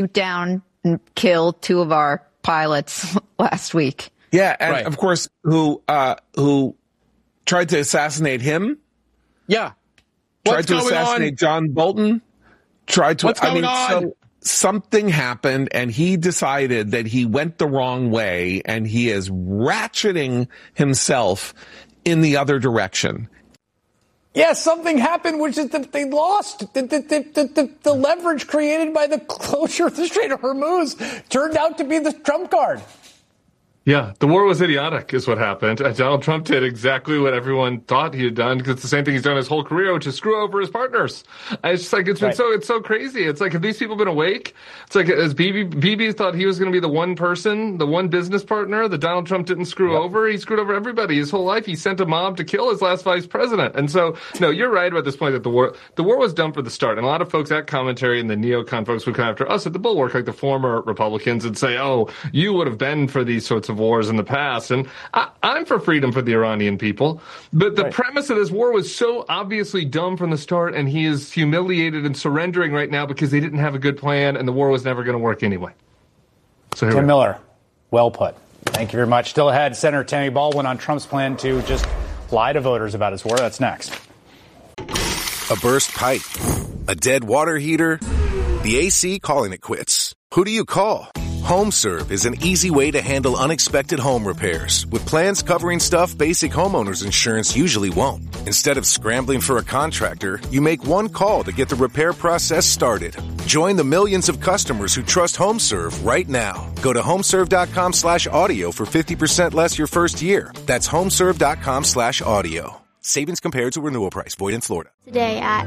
down and killed two of our pilots last week. Yeah, and of course, who tried to assassinate him? Yeah. Tried to assassinate John Bolton? So something happened, and he decided that he went the wrong way, and he is ratcheting himself in the other direction. Yeah, something happened, which is that they lost. The leverage created by the closure of the Strait of Hormuz turned out to be the trump card. Yeah, the war was idiotic is what happened. Donald Trump did exactly what everyone thought he had done, because it's the same thing he's done his whole career, which is screw over his partners. It's just like, it's so crazy. It's like, have these people been awake? It's like, as Bibi thought he was going to be the one person, the one business partner that Donald Trump didn't screw over. He screwed over everybody his whole life. He sent a mob to kill his last vice president. And so, no, you're right about this point that the war was dumb for the start. And a lot of folks at commentary and the neocon folks would come after us at the Bulwark, like the former Republicans, and say, oh, you would have been for these sorts of wars in the past. And I'm for freedom for the Iranian people. But the premise of this war was so obviously dumb from the start, and he is humiliated and surrendering right now because they didn't have a good plan and the war was never going to work anyway. So Tim Miller, well put. Thank you very much. Still ahead, Senator Tammy Baldwin on Trump's plan to just lie to voters about his war. That's next. A burst pipe, a dead water heater, the AC calling it quits. Who do you call? HomeServe is an easy way to handle unexpected home repairs with plans covering stuff basic homeowners insurance usually won't. Instead of scrambling for a contractor, you make one call to get the repair process started. Join the millions of customers who trust HomeServe right now. Go to homeserve.com/audio for 50% less your first year. That's homeserve.com/audio. Savings compared to renewal price. Void in Florida. Today at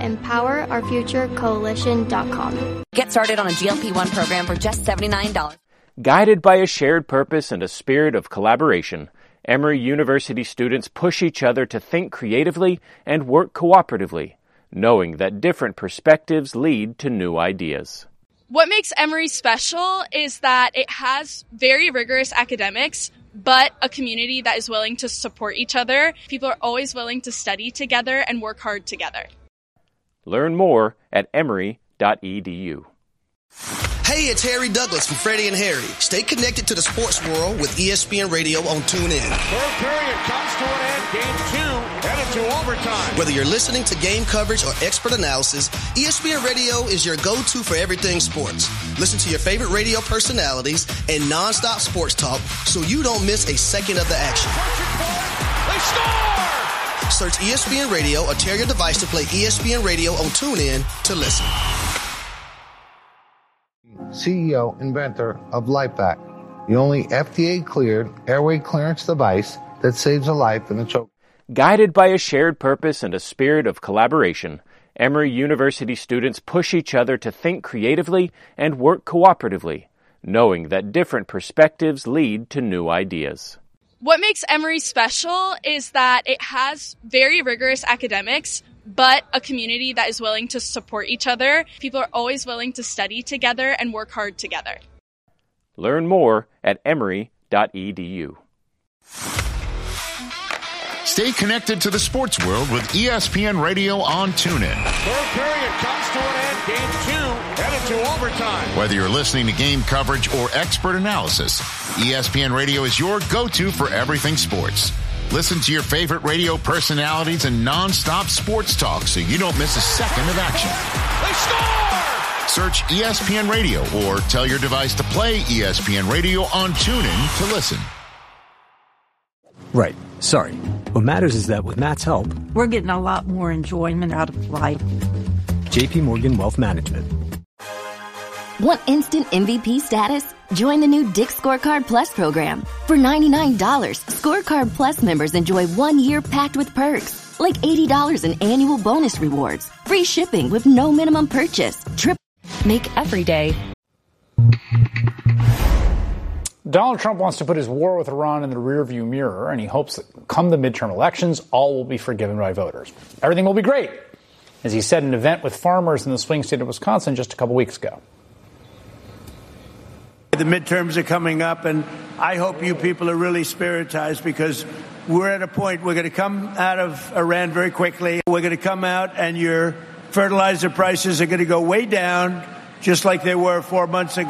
EmpowerOurFutureCoalition.com. Get started on a GLP-1 program for just $79. Guided by a shared purpose and a spirit of collaboration, Emory University students push each other to think creatively and work cooperatively, knowing that different perspectives lead to new ideas. What makes Emory special is that it has very rigorous academics, but a community that is willing to support each other. People are always willing to study together and work hard together. Learn more at emory.edu. Hey, it's Harry Douglas from Freddie and Harry. Stay connected to the sports world with ESPN Radio on TuneIn. Third period comes to an end. Game 2 headed to overtime. Whether you're listening to game coverage or expert analysis, ESPN Radio is your go-to for everything sports. Listen to your favorite radio personalities and nonstop sports talk so you don't miss a second of the action. They score! Search ESPN Radio or tear your device to play ESPN Radio on TuneIn to listen. CEO, inventor of LifeVac, the only FDA-cleared airway clearance device that saves a life in a choke. Guided by a shared purpose and a spirit of collaboration, Emory University students push each other to think creatively and work cooperatively, knowing that different perspectives lead to new ideas. What makes Emory special is that it has very rigorous academics, but a community that is willing to support each other. People are always willing to study together and work hard together. Learn more at emory.edu. Stay connected to the sports world with ESPN Radio on TuneIn. Third period comes to an end. Game 2 headed to overtime. Whether you're listening to game coverage or expert analysis, ESPN Radio is your go-to for everything sports. Listen to your favorite radio personalities and non-stop sports talk so you don't miss a second of action. They score! Search ESPN Radio or tell your device to play ESPN Radio on TuneIn to listen. Right. Sorry. What matters is that with Matt's help, we're getting a lot more enjoyment out of life. JP Morgan Wealth Management. Want instant MVP status? Join the new Dick's Scorecard Plus program. For $99, Scorecard Plus members enjoy 1 year packed with perks, like $80 in annual bonus rewards, free shipping with no minimum purchase, Make every day. Donald Trump wants to put his war with Iran in the rearview mirror, and he hopes that come the midterm elections, all will be forgiven by voters. Everything will be great, as he said in an event with farmers in the swing state of Wisconsin just a couple weeks ago. The midterms are coming up, and I hope you people are really spiritized, because we're at a point we're going to come out of Iran very quickly. We're going to come out, and your fertilizer prices are going to go way down, just like they were 4 months ago.